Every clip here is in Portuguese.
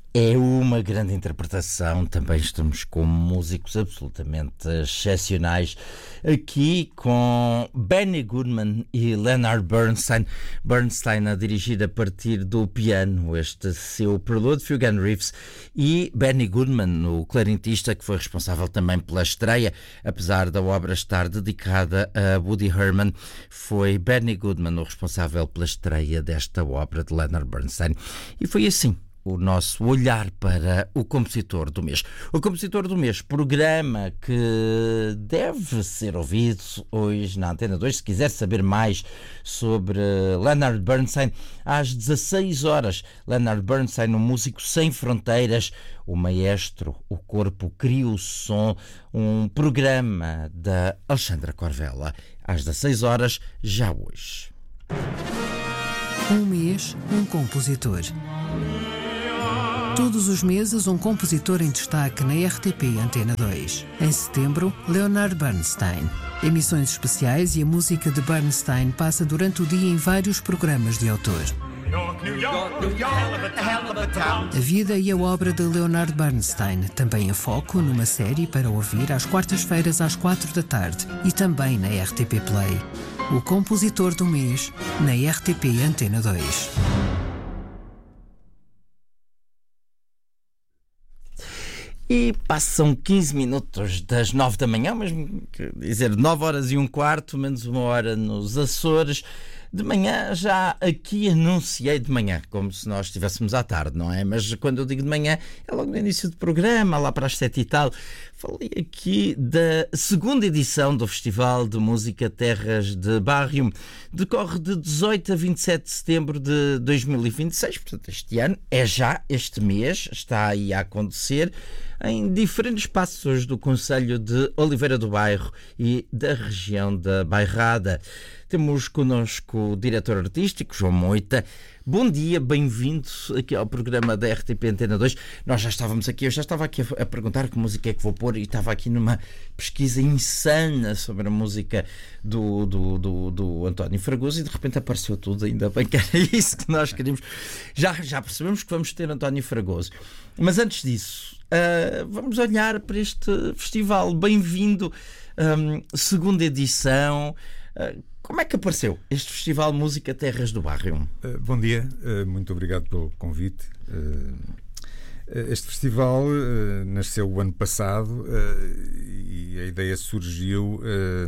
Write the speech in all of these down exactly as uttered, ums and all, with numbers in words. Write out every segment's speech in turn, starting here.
É uma grande interpretação, também estamos com músicos absolutamente excepcionais aqui com Benny Goodman e Leonard Bernstein. Bernstein a dirigir a partir do piano este seu prelude, Fugue and Riffs, e Benny Goodman, o clarinetista que foi responsável também pela estreia, apesar da obra estar dedicada a Woody Herman, foi Benny Goodman o responsável pela estreia desta obra de Leonard Bernstein. E foi assim o nosso olhar para o compositor do mês. O compositor do mês, programa que deve ser ouvido hoje na Antena dois. Se quiser saber mais sobre Leonard Bernstein, às dezasseis horas, Leonard Bernstein, um músico sem fronteiras, o maestro, o corpo cria o som, um programa da Alexandra Corvella, às dezasseis horas, já hoje. Um mês, um compositor. Todos os meses, um compositor em destaque na R T P Antena dois. Em setembro, Leonard Bernstein. Emissões especiais e a música de Bernstein passa durante o dia em vários programas de autor. A vida e a obra de Leonard Bernstein, também em foco numa série para ouvir às quartas-feiras às quatro da tarde e também na R T P Play. O compositor do mês, na R T P Antena dois. E passam quinze minutos das nove da manhã, mesmo quer dizer, nove horas e um quarto, menos uma hora nos Açores. De manhã, já aqui anunciei de manhã, como se nós estivéssemos à tarde, não é? Mas quando eu digo de manhã, é logo no início do programa, lá para as sete e tal. Falei aqui da segunda edição do Festival de Música Terras de Barrium. Decorre de dezoito a vinte e sete de setembro de dois mil e vinte e seis, portanto este ano, é já este mês, está aí a acontecer, em diferentes espaços do concelho de Oliveira do Bairro e da região da Bairrada. Temos connosco o diretor artístico, João Moita. Bom dia, bem-vindo aqui ao programa da R T P Antena dois. Nós já estávamos aqui, eu já estava aqui a, a perguntar que música é que vou pôr e estava aqui numa pesquisa insana sobre a música do, do, do, do António Fragoso e de repente apareceu tudo, ainda bem que era isso que nós queríamos. Já, já percebemos que vamos ter António Fragoso. Mas antes disso, uh, vamos olhar para este festival. Bem-vindo, um, segunda edição. Uh, Como é que apareceu este Festival Música Terras do Barrium? Uh, bom dia, uh, muito obrigado pelo convite. Uh, este festival uh, nasceu o ano passado uh, e a ideia surgiu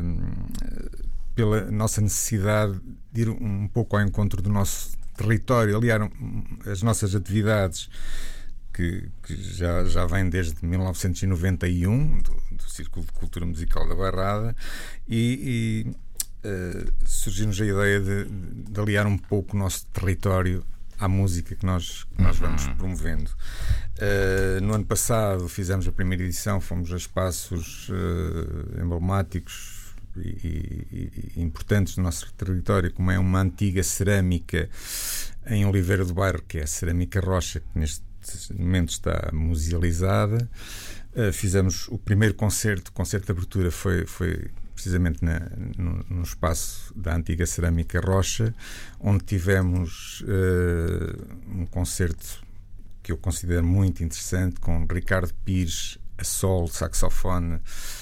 uh, pela nossa necessidade de ir um pouco ao encontro do nosso território, aliar um, as nossas atividades que, que já, já vêm desde mil novecentos e noventa e um, do, do Círculo de Cultura Musical da Bairrada, e, e Uh, surgiu-nos a ideia de, de aliar um pouco o nosso território à música que nós, que nós vamos promovendo. Uh, no ano passado fizemos a primeira edição, fomos a espaços uh, emblemáticos e, e, e importantes do nosso território, como é uma antiga cerâmica em Oliveira do Bairro, que é a Cerâmica Rocha, que neste momento está musealizada. Uh, fizemos o primeiro concerto, o concerto de abertura foi... foi precisamente na, no, no espaço da antiga Cerâmica Rocha, onde tivemos uh, um concerto que eu considero muito interessante, com Ricardo Pires a solo, saxofone,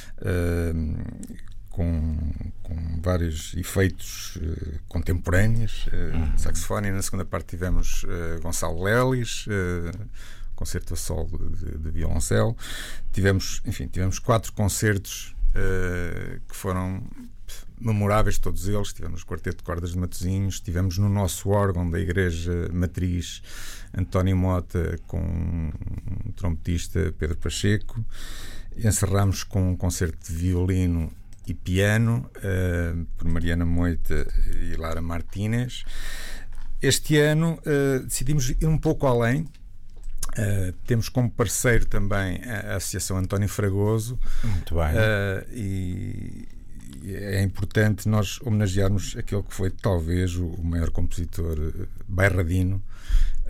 uh, com, com vários efeitos uh, contemporâneos, uh, saxofone, e na segunda parte tivemos uh, Gonçalo Lelis, uh, concerto a solo de, de violoncelo. Tivemos, enfim, tivemos quatro concertos Uh, que foram memoráveis, todos eles. Tivemos o Quarteto de Cordas de Matosinhos, tivemos no nosso órgão da Igreja Matriz António Mota com um trompetista, Pedro Pacheco. Encerramos com um concerto de violino e piano uh, por Mariana Moita e Lara Martínez. Este ano uh, decidimos ir um pouco além. Uh, temos como parceiro também a Associação António Fragoso. Muito bem. Uh, e, e é importante nós homenagearmos aquele que foi talvez o, o maior compositor bairradino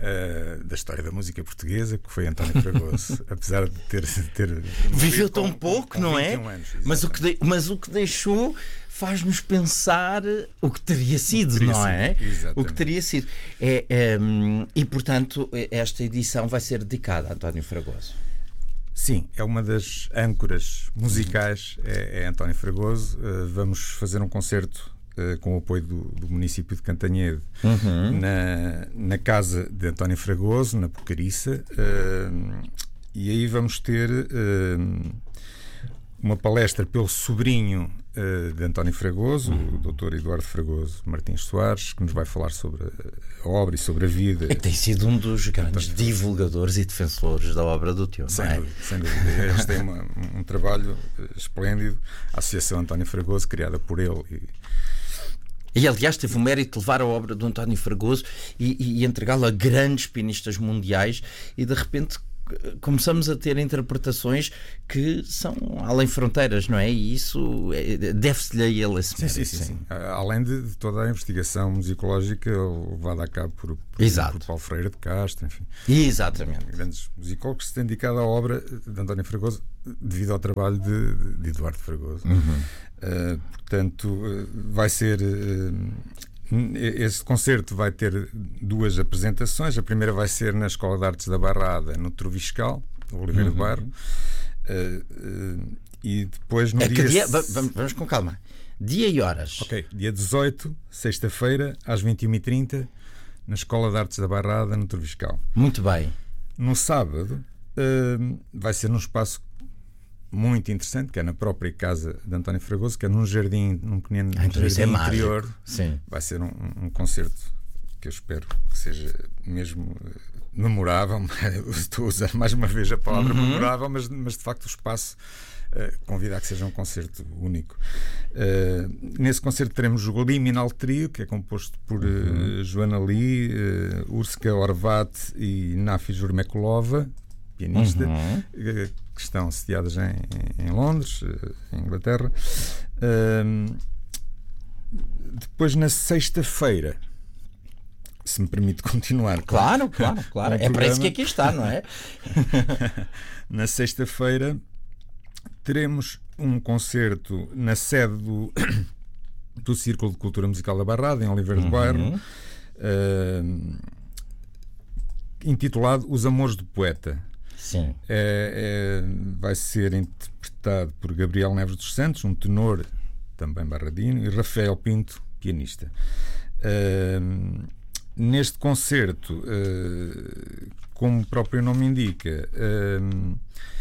uh, da história da música portuguesa, que foi António Fragoso. Apesar de ter, de ter viveu tão com, pouco, com não é? Anos, mas, o que de, mas o que deixou faz-nos pensar o que teria sido, teria não sido, é? exatamente. O que teria sido. É, é, e, portanto, esta edição vai ser dedicada a António Fragoso. Sim, é uma das âncoras musicais, é, é António Fragoso. Uh, vamos fazer um concerto uh, com o apoio do, do município de Cantanhede, uhum. na, na casa de António Fragoso, na Porcariça, uh, e aí vamos ter uh, uma palestra pelo sobrinho uh, de António Fragoso, uhum. o doutor Eduardo Fragoso Martins Soares, que nos vai falar sobre a obra e sobre a vida. É que tem sido um dos grandes António divulgadores e defensores da obra do teu, sem não é? Dúvida, sem dúvida. Eles têm uma, um trabalho esplêndido, a Associação António Fragoso, criada por ele. E... E, aliás, teve o mérito de levar a obra do António Fragoso e, e, e entregá-la a grandes pianistas mundiais, e de repente começamos a ter interpretações que são além fronteiras, não é? E isso é, deve-se-lhe a ele esse mérito. Sim, sim, sim, sim. Além de, de toda a investigação musicológica levada a cabo por, por, Exato. por Paulo Freire de Castro, enfim. Exatamente. Grandes musicólogos que se têm dedicado à obra de António Fragoso devido ao trabalho de, de Eduardo Fragoso. Uhum. Uh, portanto, uh, vai ser... Uh, Este concerto vai ter duas apresentações. A primeira vai ser na Escola de Artes da Barrada, no Troviscal, Oliveira uhum. do Bairro, uh, uh, e depois no é dia... dia... Vamos, vamos com calma. Dia e horas. Ok, dia dezoito, sexta-feira, às vinte e uma e trinta, na Escola de Artes da Barrada, no Troviscal. Muito bem. No sábado, uh, vai ser num espaço muito interessante, que é na própria casa de António Fragoso, que é num jardim, num pequeno ah, então jardim é interior. Sim. Vai ser um, um concerto que eu espero que seja mesmo uh, memorável. Estou a usar mais uma vez a palavra uhum. memorável, mas, mas de facto o espaço uh, convida a que seja um concerto único. Uh, nesse concerto teremos o Liminal Trio, que é composto por uh, uhum. Joana Lee, uh, Urska Orvat e Nafi Jurmekulova, pianista, uhum. que estão sediadas em, em Londres, em Inglaterra. Um, depois, na sexta-feira, se me permite continuar. Claro, com, claro, claro. É para isso que aqui está, não é? Na sexta-feira teremos um concerto na sede do, do Círculo de Cultura Musical da Barrada, em Oliveira do Bairro, uhum. uh, intitulado Os Amores do Poeta. Sim. É, é, vai ser interpretado por Gabriel Neves dos Santos, um tenor também barradino, e Rafael Pinto, pianista. Uh, neste concerto, uh, como o próprio nome indica, uh,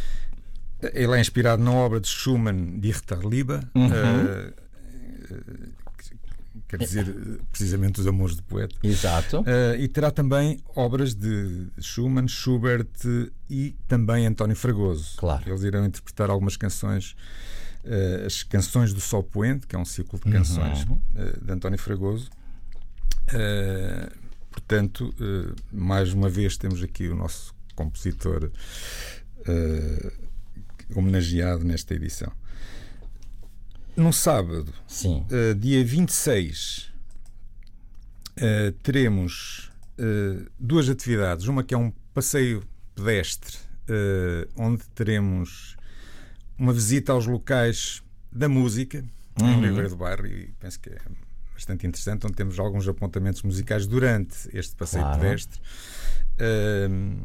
ele é inspirado na obra de Schumann, Die Richterliebe, uhum. uh, uh, quer dizer, precisamente Os Amores do Poeta. Exato. Uh, e terá também obras de Schumann, Schubert e também António Fragoso. Claro. Eles irão interpretar algumas canções, uh, as Canções do Sol Poente, que é um ciclo de canções uhum. uh, de António Fragoso. Uh, portanto, uh, mais uma vez temos aqui o nosso compositor uh, homenageado nesta edição. No sábado, Sim. Uh, dia vinte e seis, uh, teremos uh, duas atividades. Uma que é um passeio pedestre, uh, onde teremos uma visita aos locais da música, uhum. em Oliveira do Bairro, e penso que é bastante interessante, onde temos alguns apontamentos musicais durante este passeio claro. pedestre. Uh,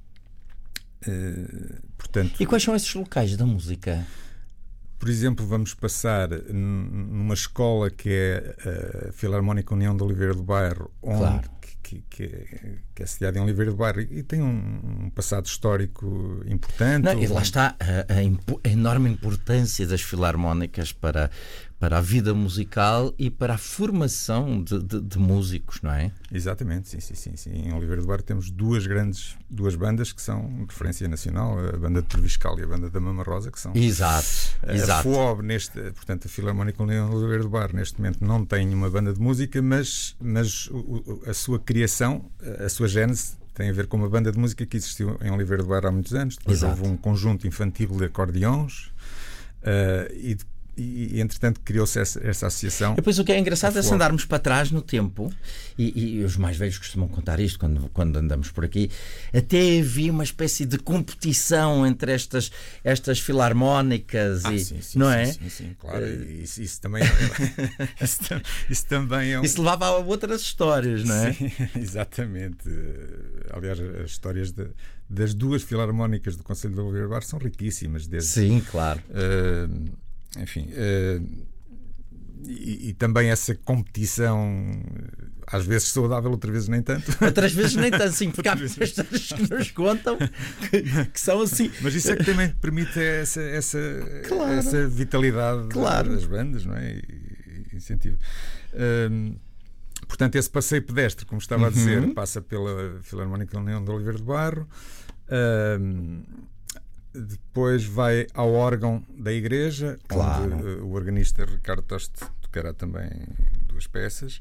uh, portanto, e quais são esses locais da música? Por exemplo, vamos passar numa escola que é a Filarmónica União de Oliveira do Bairro, onde, claro. que, que, é, que é sediada em Oliveira do Bairro e tem um, um passado histórico importante. Não, e lá está a, a, a enorme importância das filarmónicas para, para a vida musical e para a formação de, de, de músicos, não é? Exatamente, sim, sim, sim, sim. Em Oliveira do Bairro temos duas grandes duas bandas que são de referência nacional, a banda de Troviscal e a banda da Mama Rosa, que são exato, a exato. FUOB, neste, portanto a Filarmónica União de Oliveira do Bairro neste momento não tem uma banda de música, mas, mas o, a sua criação, a sua gênese tem a ver com uma banda de música que existiu em Oliveira do Bairro há muitos anos. Depois exato. houve um conjunto infantil de acordeões uh, e, e, e entretanto criou-se essa, essa associação. E depois o que é engraçado é se andarmos para trás no tempo, e, e os mais velhos costumam contar isto quando, quando andamos por aqui, até havia uma espécie de competição entre estas, estas filarmónicas, ah, e, sim, sim, não sim, é? Sim, sim, claro. Uh, isso, isso também é, isso, isso também é um... Isso levava a outras histórias, não é? Sim, exatamente. Aliás, as histórias de, das duas filarmónicas do Conselho de Oliveira Bairro são riquíssimas. Desde, sim, claro. Uh, enfim, uh, e, e também essa competição, às vezes saudável, outras vezes nem tanto. Outras vezes nem tanto, sim, porque há muitas histórias que nos contam que, que são assim. Mas isso é que também permite essa, essa, claro. essa vitalidade claro. das bandas, não é? E, e incentivo. Uh, portanto, esse passeio pedestre, como estava uhum. a dizer, passa pela Filarmónica União de Oliveira de Bairro. Uh, Depois vai ao órgão da igreja, claro. onde uh, o organista Ricardo Toste tocará também duas peças.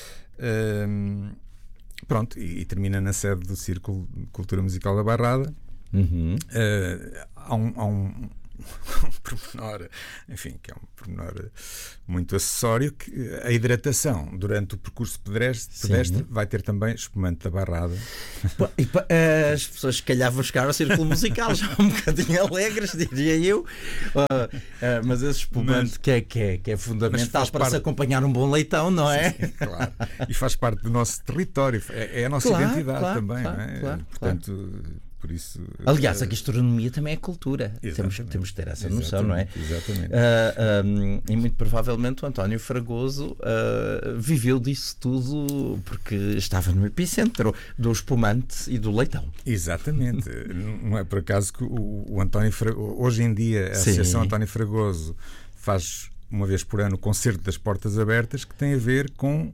Um, pronto, e, e termina na sede do Círculo de Cultura Musical da Bairrada. Uhum. Uh, há um, há um, um pormenor, enfim, que é um pormenor muito acessório, que a hidratação durante o percurso pedestre, pedestre vai ter também espumante da Bairrada. Pô, e, pá, as pessoas se calhar vão chegar ao Círculo Musical já um bocadinho alegres, diria eu, uh, uh, mas esse espumante mas, que, é, que, é, que é fundamental para parte... se acompanhar um bom leitão, não é? Sim, claro. E faz parte do nosso território, é, é a nossa claro, identidade claro, também, claro, não é? Claro, Portanto, claro. Por isso, aliás, a gastronomia também é cultura. Temos, temos que ter essa noção, não é? Exatamente. Uh, um, e muito provavelmente o António Fragoso uh, viveu disso tudo porque estava no epicentro do espumante e do leitão. Exatamente. Não é por acaso que o, o António Fragoso, hoje em dia, a Sim. Associação António Fragoso faz uma vez por ano o Concerto das Portas Abertas, que tem a ver com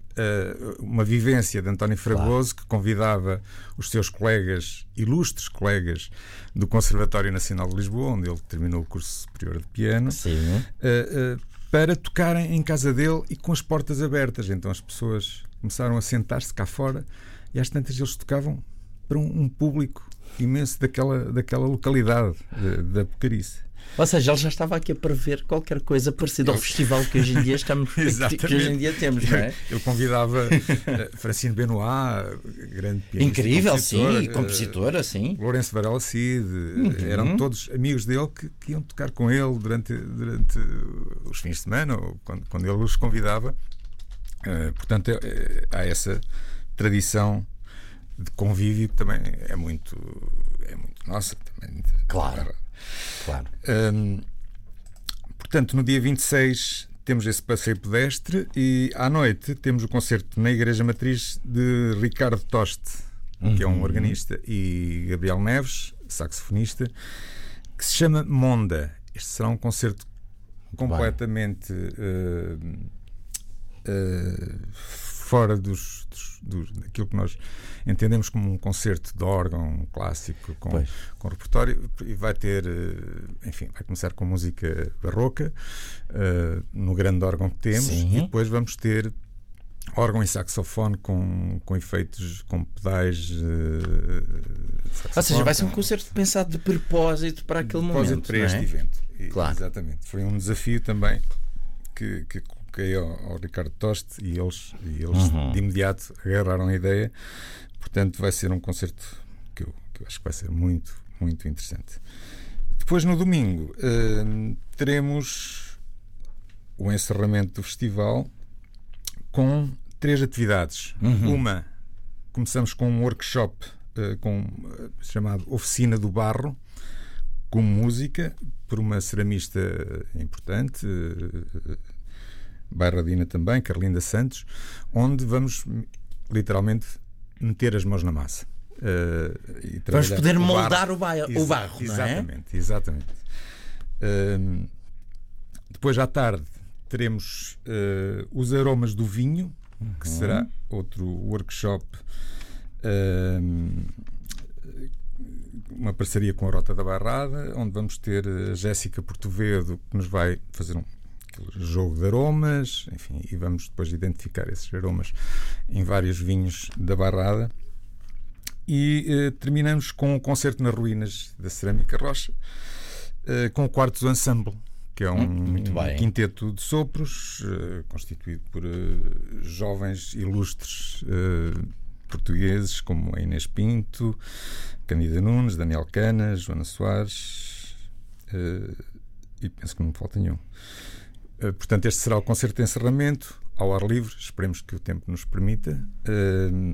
Uh, uma vivência de António Fragoso, claro. Que convidava os seus colegas, ilustres colegas do Conservatório Nacional de Lisboa, onde ele terminou o curso superior de piano, Sim. Uh, uh, para tocarem em casa dele e com as portas abertas. Então as pessoas começaram a sentar-se cá fora e às tantas eles tocavam para um, um público imenso daquela, daquela localidade de, da Pocarice. Ou seja, ele já estava aqui a prever qualquer coisa parecida ao festival que hoje em dia estamos que hoje em dia temos, não é? Ele convidava uh, Francine Benoit, grande pianista, incrível, compositora, sim, compositora, uh, sim. Lourenço Varela Cid, uhum. eram todos amigos dele que, que iam tocar com ele durante, durante os fins de semana, ou quando, quando ele os convidava. Uh, portanto, é, há essa tradição de convívio que também é muito, é muito nossa. Também, claro. Claro. Um, portanto, no dia vinte e seis temos esse passeio pedestre e à noite temos o concerto na Igreja Matriz de Ricardo Toste, uhum. que é um organista, e Gabriel Neves, saxofonista, que se chama Monda. Este será um concerto muito completamente uh, uh, fora dos, dos, dos, daquilo que nós entendemos como um concerto de órgão clássico com, com repertório, e vai ter, enfim, vai começar com música barroca uh, no grande órgão que temos. Sim. E depois vamos ter órgão e saxofone com, com efeitos, com pedais uh, ou seja, vai ser um concerto pensado de propósito para aquele propósito momento, para não este é? evento. E, claro. Exatamente. Foi um desafio também que, que coloquei ao, ao Ricardo Toste e eles, e eles uhum. de imediato agarraram a ideia. Portanto, vai ser um concerto que eu, que eu acho que vai ser muito, muito interessante. Depois, no domingo, uh, teremos o encerramento do festival com três atividades. Uhum. Uma, começamos com um workshop uh, com, uh, chamado Oficina do Barro, com música, por uma ceramista importante, uh, bairradina também, Carlinda Santos, onde vamos literalmente meter as mãos na massa. Uh, e vamos poder o moldar barro. o, ba- Ex- o barro, não é? Exatamente, exatamente. Uh, depois, à tarde, teremos uh, os aromas do vinho, uhum. que será outro workshop, uh, uma parceria com a Rota da Bairrada, onde vamos ter a Jéssica Portovedo, que nos vai fazer um jogo de aromas, enfim, e vamos depois identificar esses aromas em vários vinhos da Bairrada. E eh, terminamos com um concerto nas ruínas da Cerâmica Rocha, eh, com o Quartos do Ensemble, que é um, Muito um bem. quinteto de sopros uh, constituído por uh, jovens ilustres uh, portugueses como a Inês Pinto, Cândida Nunes, Daniel Canas, Joana Soares uh, e penso que não me falta nenhum. Uh, portanto, este será o concerto de encerramento ao ar livre, esperemos que o tempo nos permita. Uh,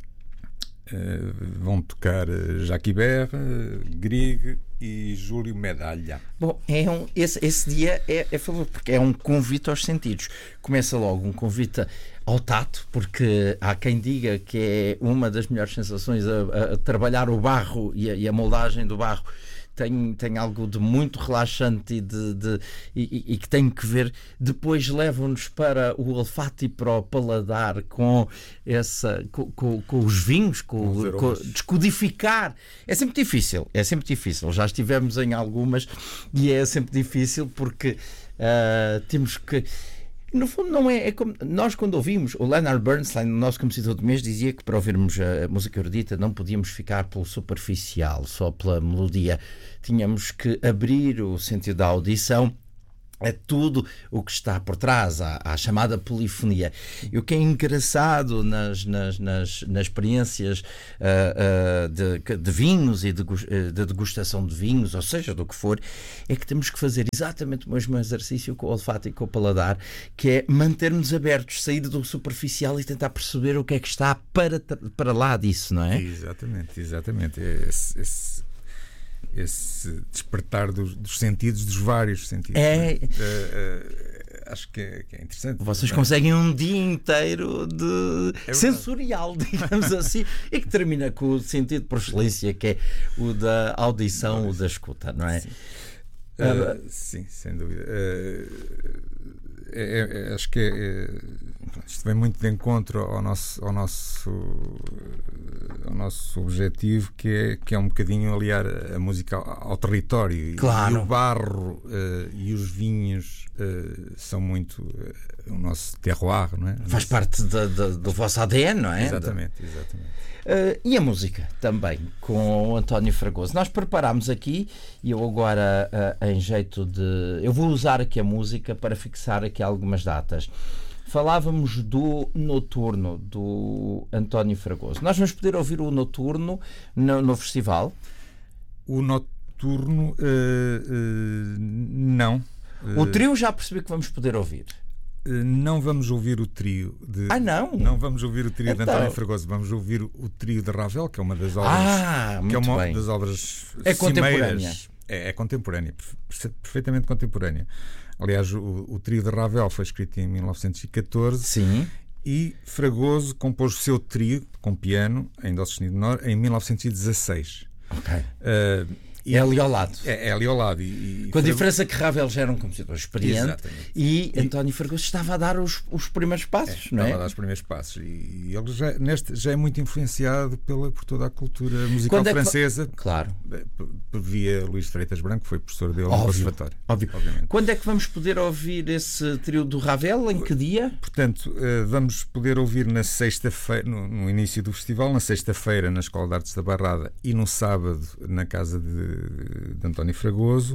uh, vão tocar uh, Jacques Ibert, uh, Grieg e Júlio Medalha. Bom, é um, esse, esse dia é, é fabuloso, porque é um convite aos sentidos. Começa logo um convite ao tato, porque há quem diga que é uma das melhores sensações a, a trabalhar o barro e a, e a moldagem do barro. Tem, tem algo de muito relaxante e, de, de, e, e que tem que ver. Depois levam-nos para o olfato e para o paladar com, essa, com, com, com os vinhos, com, com descodificar. É sempre difícil, é sempre difícil. Já estivemos em algumas e é sempre difícil porque uh, temos que. No fundo, não é, é como nós, quando ouvimos o Leonard Bernstein, o nosso compositor do mês, dizia que para ouvirmos a música erudita não podíamos ficar pelo superficial, só pela melodia. Tínhamos que abrir o sentido da audição a tudo o que está por trás, à, à chamada polifonia. E o que é engraçado nas, nas, nas, nas experiências uh, uh, de, de vinhos e de, de degustação de vinhos, ou seja, do que for, é que temos que fazer exatamente o mesmo exercício com o olfato e com o paladar, que é manter-nos abertos, sair do superficial e tentar perceber o que é que está para, para lá disso, não é? Exatamente, exatamente. Esse, esse... esse despertar dos, dos sentidos, dos vários sentidos. É... Uh, uh, acho que é, que é interessante. Vocês conseguem um dia inteiro de é sensorial, digamos assim, e que termina com o sentido por excelência, que é o da audição, o da escuta, não é? Sim, uh, sim sem dúvida. Uh, é, é, acho que é, é, isto vem muito de encontro ao nosso, ao nosso, ao nosso objetivo, que é, que é um bocadinho aliar a música ao, ao território. Claro. E o barro uh, e os vinhos uh, são muito uh, o nosso terroir, não é? Faz parte da, da, do vosso A D N, não é? Exatamente, exatamente. Uh, e a música também, com o António Fragoso. Nós preparámos aqui, e eu agora, uh, em jeito de. Eu vou usar aqui a música para fixar aqui algumas datas. Falávamos do Noturno, do António Fragoso. Nós vamos poder ouvir o Noturno no, no festival? O Noturno, uh, uh, não. O trio já percebi que vamos poder ouvir. Não vamos ouvir o trio de... Ah, não? Não vamos ouvir o trio então... de António Fragoso. Vamos ouvir o trio de Ravel, que é uma das obras... Ah, muito que é uma bem. das obras É cimeiras. contemporânea. É, é contemporânea, perfeitamente contemporânea. Aliás, o, o trio de Ravel foi escrito em mil novecentos e catorze. Sim. E Fragoso compôs o seu trio com piano em dó sustenido menor em mil novecentos e dezasseis. Ok. Uh, E é ali ao lado. É, é ali ao lado. E, e Com a diferença que Ravel já era um compositor experiente. Exatamente. E, e António Fragoso estava a dar os, os primeiros passos, é, não é? Estava a dar os primeiros passos. E, e ele já, neste, já é muito influenciado pela, por toda a cultura musical é francesa. Que... Claro. Via Luís Freitas Branco, que foi professor dele Óbvio, no conservatório. Óbvio. Obviamente. Quando é que vamos poder ouvir esse trio do Ravel? Em que dia? Portanto, vamos poder ouvir na sexta-feira, no, no início do festival, na sexta-feira na Escola de Artes da Barrada e no sábado na casa de, de António Fragoso,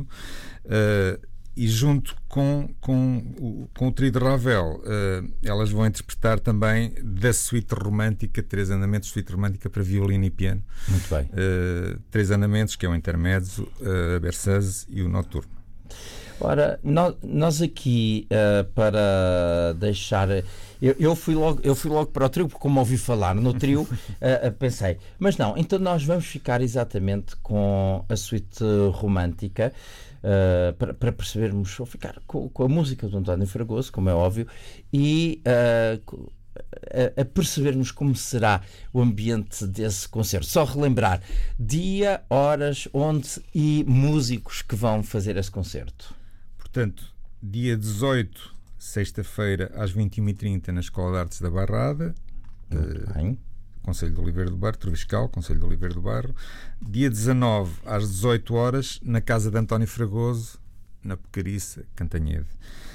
uh, e junto com, com, o, com o trio de Ravel, uh, elas vão interpretar também da suíte romântica, três andamentos, suíte romântica para violino e piano. Muito bem. Uh, três andamentos, que é o intermezzo, uh, a berceuse e o noturno. Ora, nós, nós aqui, uh, para deixar... Eu, eu, fui logo, eu fui logo para o trio, porque como ouvi falar no trio, uh, uh, pensei, mas não, então nós vamos ficar exatamente com a suíte romântica, uh, para, para percebermos, ou ficar com, com a música do António Fragoso, como é óbvio, e uh, a, a percebermos como será o ambiente desse concerto. Só relembrar dia, horas, onde e músicos que vão fazer esse concerto. Portanto, dia dezoito, sexta-feira, às vinte e uma e trinta, na Escola de Artes da Barrada, uh, Conselho de Oliveira do Barro, Troviscal, Conselho de Oliveira do Barro. Dia dezanove, às dezoito horas, na Casa de António Fragoso, na Pocariça, Cantanhede.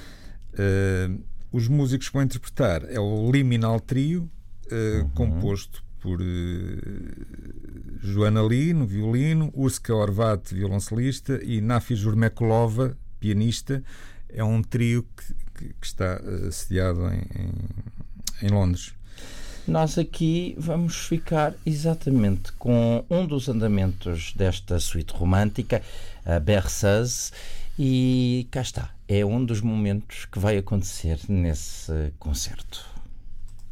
Uh, os músicos que vão interpretar é o Liminal Trio, uh, uhum. composto por uh, Joana Lee, no violino, Urska Orvat, violoncelista, e Nafi Jurmekulova, pianista. É um trio que, que, que está uh, sediado em, em, em Londres. Nós aqui vamos ficar exatamente com um dos andamentos desta suíte romântica, a Berceuse, e cá está. É um dos momentos que vai acontecer nesse concerto.